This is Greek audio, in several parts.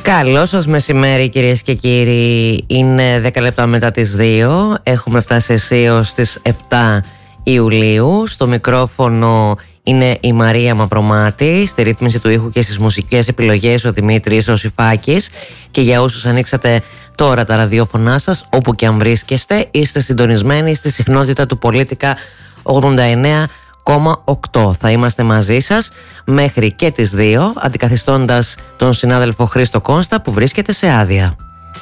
Καλό σας μεσημέρι κυρίες και κύριοι. Είναι 10 λεπτά μετά τις 2. Έχουμε φτάσει αισίως στις 7 Ιουλίου. Στο μικρόφωνο είναι η Μαρία Μαυρομάτη. Στη ρύθμιση του ήχου και στις μουσικές επιλογές ο Δημήτρης Ρωσιφάκης. Και για όσους ανοίξατε τώρα τα ραδιόφωνά σας, όπου και αν βρίσκεστε, είστε συντονισμένοι στη συχνότητα του Πολίτικα 89,8. Θα είμαστε μαζί σας μέχρι και τις 2, αντικαθιστώντας τον συνάδελφο Χρήστο Κόνστα που βρίσκεται σε άδεια.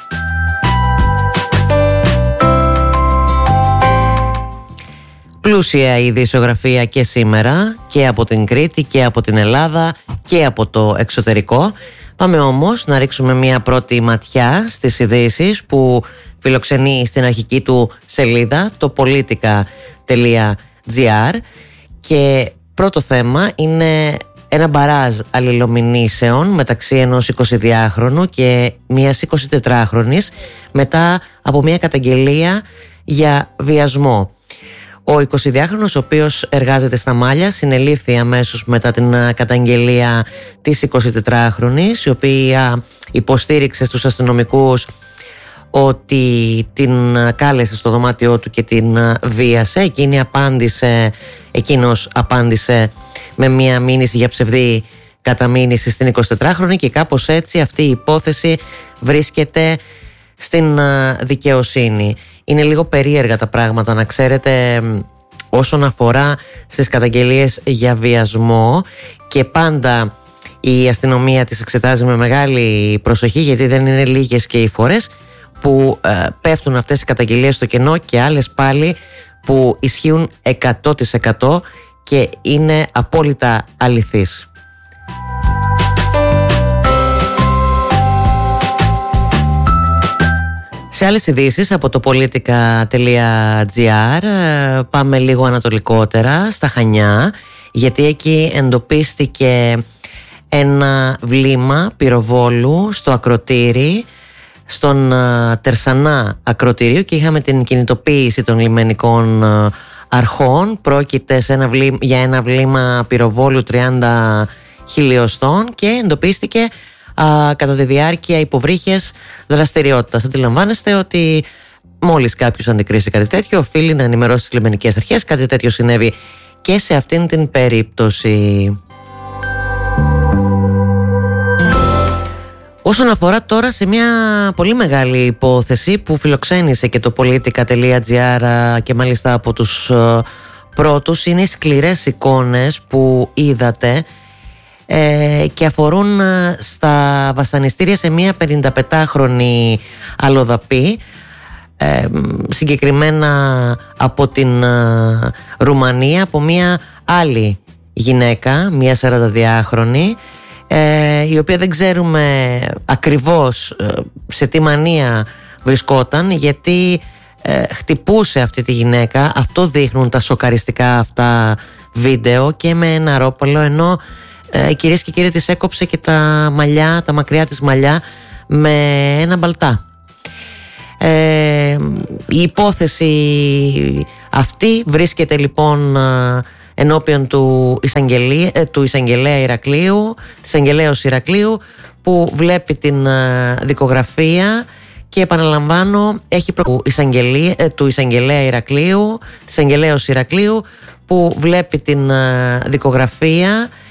Πλούσια η ειδησιογραφία και σήμερα, και από την Κρήτη και από την Ελλάδα και από το εξωτερικό. Πάμε όμως να ρίξουμε μια πρώτη ματιά στις ειδήσεις που φιλοξενεί στην αρχική του σελίδα, το politica.gr. Και πρώτο θέμα είναι ένα μπαράζ αλληλομηνήσεων μεταξύ ενός 22χρονου και μιας 24χρονης μετά από μια καταγγελία για βιασμό. Ο 22χρονος, ο οποίος εργάζεται στα Μάλια, συνελήφθη αμέσως μετά την καταγγελία της 24χρονης, η οποία υποστήριξε στους αστυνομικούς ότι την κάλεσε στο δωμάτιό του και την βίασε. Εκείνος απάντησε με μια μήνυση για ψευδή καταμήνυση στην 24χρονη και κάπως έτσι αυτή η υπόθεση βρίσκεται στην δικαιοσύνη. Είναι λίγο περίεργα τα πράγματα, να ξέρετε, όσον αφορά στις καταγγελίες για βιασμό, και πάντα η αστυνομία τις εξετάζει με μεγάλη προσοχή, γιατί δεν είναι λίγες και οι φορές που πέφτουν αυτές οι καταγγελίες στο κενό και άλλες πάλι που ισχύουν 100% και είναι απόλυτα αληθείς. Σε άλλες ειδήσεις από το politica.gr πάμε λίγο ανατολικότερα, στα Χανιά, γιατί εκεί εντοπίστηκε ένα βλήμα πυροβόλου στο ακροτήρι, στον Τερσανά ακροτηρίο, και είχαμε την κινητοποίηση των λιμενικών αρχών. Πρόκειται για ένα βλήμα πυροβόλου 30 χιλιοστών και εντοπίστηκε κατά τη διάρκεια υποβρύχιας δραστηριότητας. Αντιλαμβάνεστε ότι μόλις κάποιος αντικρίσει κάτι τέτοιο, οφείλει να ενημερώσει τις λιμενικές αρχές. Κάτι τέτοιο συνέβη και σε αυτήν την περίπτωση. Όσον αφορά τώρα σε μια πολύ μεγάλη υπόθεση που φιλοξένησε και το politica.gr και μάλιστα από τους πρώτους, είναι οι σκληρές εικόνες που είδατε και αφορούν στα βασανιστήρια σε μια 55χρονη αλλοδαπή, συγκεκριμένα από την Ρουμανία, από μια άλλη γυναίκα, μια 42χρονη, η οποία δεν ξέρουμε ακριβώς σε τι μανία βρισκόταν, γιατί χτυπούσε αυτή τη γυναίκα. Αυτό δείχνουν τα σοκαριστικά αυτά βίντεο, και με ένα ρόπαλο, ενώ κυρίες και κύριοι της έκοψε και τα μαλλιά, τα μακριά της μαλλιά με ένα μπαλτά. Η υπόθεση αυτή βρίσκεται λοιπόν ενώπιον του εισαγγελέα Ηρακλείου, της εισαγγελέως Ηρακλείου, που βλέπει την δικογραφία, και επαναλαμβάνω, έχει του εισαγγελέα Ηρακλείου, της εισαγγελέως Ηρακλείου, που βλέπει την δικογραφία